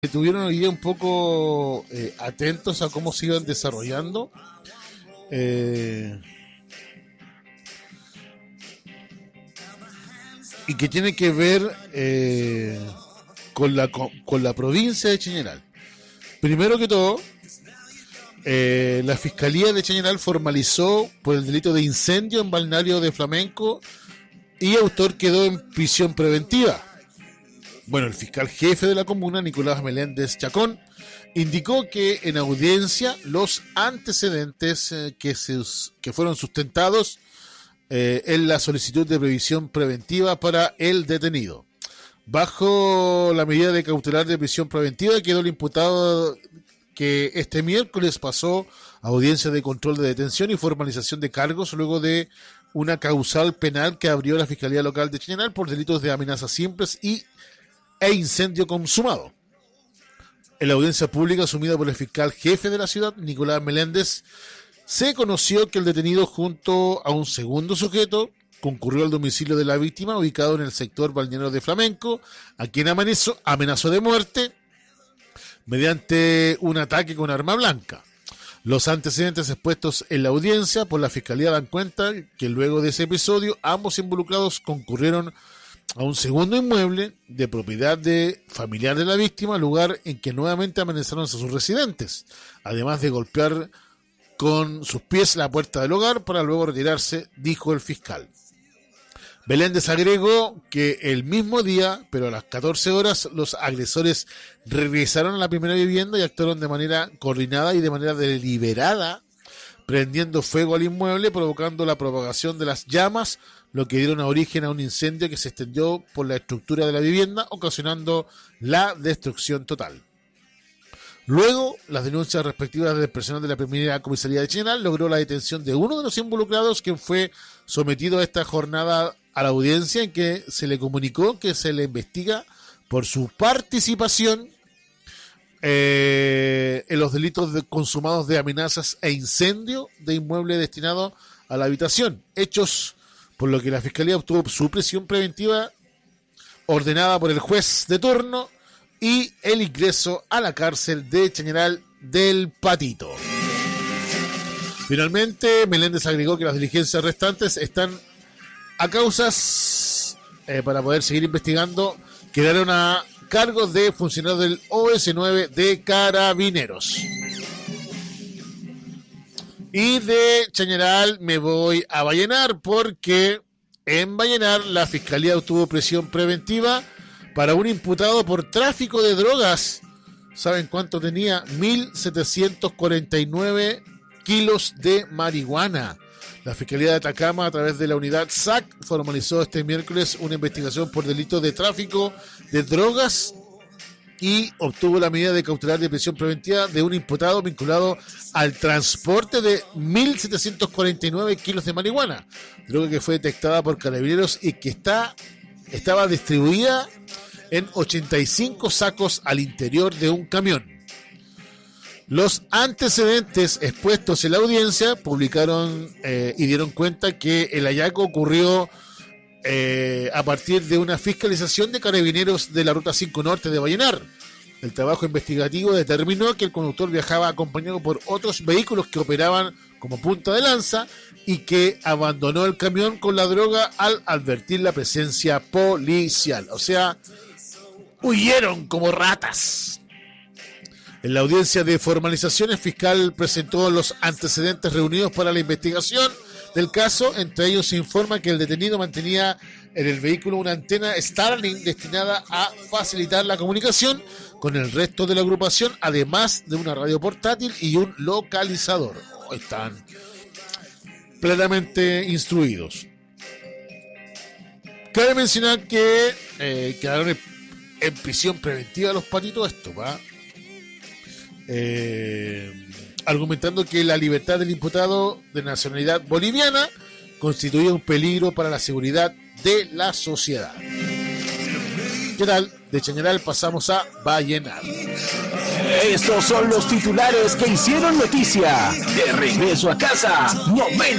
Estuvieron hoy día un poco atentos a cómo se iban desarrollando. Y que tiene que ver con la provincia de Chañaral. Primero que todo, la Fiscalía de Chañaral formalizó por el delito de incendio en balneario de Flamenco y autor quedó en prisión preventiva. Bueno, el fiscal jefe de la comuna, Nicolás Meléndez Chacón, indicó que en audiencia los antecedentes que fueron sustentados en la solicitud de previsión preventiva para el detenido. Bajo la medida de cautelar de prisión preventiva quedó el imputado que este miércoles pasó a audiencia de control de detención y formalización de cargos luego de una causal penal que abrió la Fiscalía Local de Chañaral por delitos de amenazas simples e incendio consumado. En la audiencia pública asumida por el fiscal jefe de la ciudad, Nicolás Meléndez, se conoció que el detenido junto a un segundo sujeto concurrió al domicilio de la víctima ubicado en el sector balneario de Flamenco, a quien amenazó de muerte mediante un ataque con arma blanca. Los antecedentes expuestos en la audiencia por la Fiscalía dan cuenta que luego de ese episodio ambos involucrados concurrieron a un segundo inmueble de propiedad de familiar de la víctima, lugar en que nuevamente amenazaron a sus residentes, además de golpear con sus pies la puerta del hogar para luego retirarse, dijo el fiscal. Meléndez agregó que el mismo día, pero a las 14 horas, los agresores regresaron a la primera vivienda y actuaron de manera coordinada y de manera deliberada, prendiendo fuego al inmueble, provocando la propagación de las llamas, lo que dieron origen a un incendio que se extendió por la estructura de la vivienda, ocasionando la destrucción total. Luego, las denuncias respectivas del personal de la primera comisaría de Chañaral logró la detención de uno de los involucrados, quien fue sometido a esta jornada a la audiencia en que se le comunicó que se le investiga por su participación en los delitos consumados de amenazas e incendio de inmueble destinado a la habitación, hechos por lo que la Fiscalía obtuvo su prisión preventiva ordenada por el juez de turno y el ingreso a la cárcel de Chañaral del Patito. Finalmente, Meléndez agregó que las diligencias restantes están a causas para poder seguir investigando, quedaron a cargo de funcionarios del OS9 de Carabineros. Y de Chañaral me voy a Vallenar, porque en Vallenar la Fiscalía obtuvo prisión preventiva para un imputado por tráfico de drogas. ¿Saben cuánto tenía? 1.749 kilos de marihuana. La Fiscalía de Atacama, a través de la unidad SAC, formalizó este miércoles una investigación por delito de tráfico de drogas y obtuvo la medida de cautelar de prisión preventiva de un imputado vinculado al transporte de 1.749 kilos de marihuana, droga que fue detectada por Carabineros y que estaba distribuida en 85 sacos al interior de un camión. Los antecedentes expuestos en la audiencia publicaron y dieron cuenta que el hallazgo ocurrió a partir de una fiscalización de Carabineros de la Ruta 5 Norte de Vallenar. El trabajo investigativo determinó que el conductor viajaba acompañado por otros vehículos que operaban como punta de lanza y que abandonó el camión con la droga al advertir la presencia policial. O sea, huyeron como ratas. En la audiencia de formalización, el fiscal presentó los antecedentes reunidos para la investigación del caso. Entre ellos se informa que el detenido mantenía en el vehículo una antena Starlink destinada a facilitar la comunicación con el resto de la agrupación, además de una radio portátil y un localizador. Están plenamente instruidos. Cabe mencionar que quedaron en prisión preventiva los patitos, esto va argumentando que la libertad del imputado de nacionalidad boliviana constituía un peligro para la seguridad de la sociedad. ¿Qué tal? De Chañaral pasamos a Vallenar. Estos son los titulares que hicieron noticia. De regreso a casa, Novena